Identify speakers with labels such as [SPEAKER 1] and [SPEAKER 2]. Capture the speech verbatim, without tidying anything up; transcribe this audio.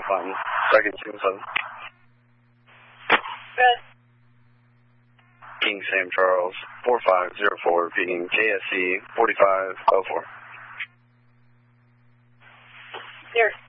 [SPEAKER 1] Mountain, second two seven.
[SPEAKER 2] Good.
[SPEAKER 1] King Sam Charles, four five zero four, repeating K S C forty-five oh four.
[SPEAKER 2] Here.